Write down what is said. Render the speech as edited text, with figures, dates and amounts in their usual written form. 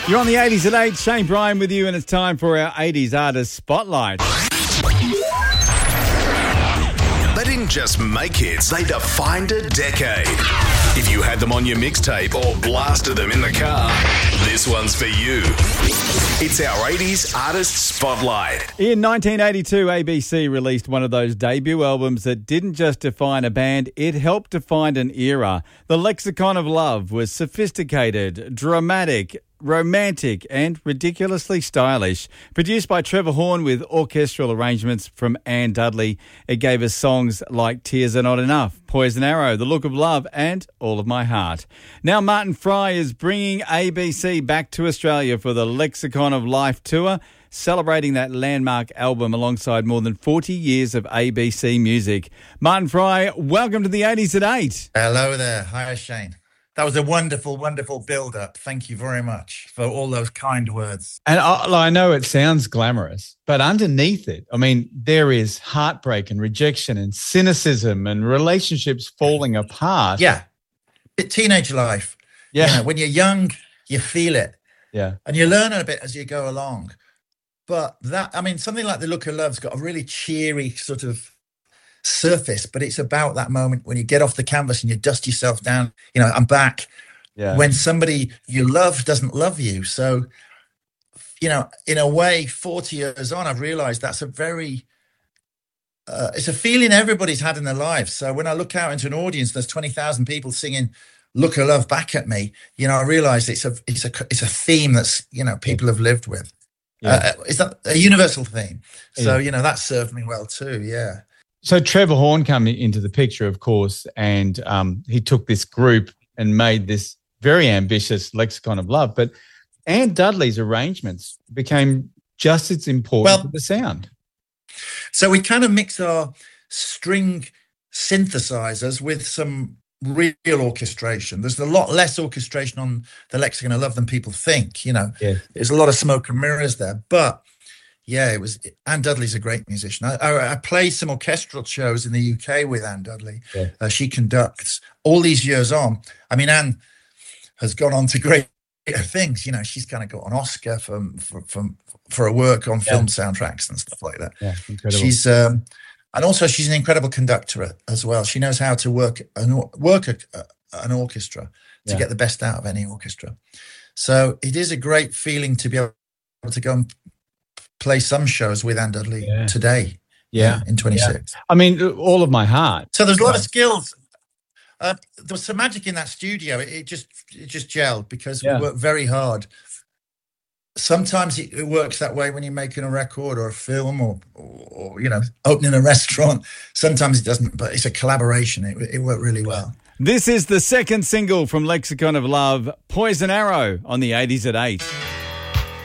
You're on the 80s at 8. Shane Bryan with you, and it's time for our 80s Artist Spotlight. They didn't just make hits, they defined a decade. If you had them on your mixtape or blasted them in the car, this one's for you. It's our 80s Artist Spotlight. In 1982, ABC released one of those debut albums that didn't just define a band, it helped define an era. The Lexicon of Love was sophisticated, dramatic, romantic and ridiculously stylish. Produced by Trevor Horn with orchestral arrangements from Ann Dudley, it gave us songs like Tears Are Not Enough, Poison Arrow, The Look of Love and All of My Heart. Now Martin Fry is bringing ABC back to Australia for the Lexicon of Life tour, celebrating that landmark album alongside more than 40 years of ABC music. Martin Fry, welcome to the 80s at 8. Hello there. Hi, Shane. That was a wonderful, wonderful build-up. Thank you very much for all those kind words. And I know it sounds glamorous, but underneath it, I mean, there is heartbreak and rejection and cynicism and relationships falling apart. Yeah. Teenage life. Yeah. You know, when you're young, you feel it. Yeah. And you learn a bit as you go along. But something like The Look of Love's got a really cheery sort of surface, but it's about that moment when you get off the canvas and you dust yourself down. You know, I'm back. Yeah. When somebody you love doesn't love you. So, you know, in a way, 40 years on, I've realized that's a very, it's a feeling everybody's had in their lives. So when I look out into an audience, there's 20,000 people singing Look of Love back at me. You know, I realize it's a theme that's, you know, people have lived with. Yeah. It's a universal theme. So, you know, that served me well too. Yeah. So Trevor Horn came into the picture, of course, and he took this group and made this very ambitious Lexicon of Love. But Ann Dudley's arrangements became just as important to the sound. So we kind of mixed our string synthesizers with some real orchestration. There's a lot less orchestration on the Lexicon of Love than people think. You know, There's a lot of smoke and mirrors there, but yeah, Ann Dudley's a great musician. I played some orchestral shows in the UK with Ann Dudley. Yeah. She conducts all these years on. I mean, Ann has gone on to great things. You know, she's kind of got an Oscar for her work on film soundtracks and stuff like that. Yeah, incredible. She's and also she's an incredible conductor as well. She knows how to work an orchestra to get the best out of any orchestra. So it is a great feeling to be able to go and play some shows with Ann Dudley today. In 26. I mean, All of My Heart. So there's a lot of skills. There was some magic in that studio. It just gelled because we worked very hard. Sometimes it works that way when you're making a record or a film or you know, opening a restaurant. Sometimes it doesn't, but it's a collaboration. It worked really well. This is the second single from Lexicon of Love, Poison Arrow, on the 80s at 8.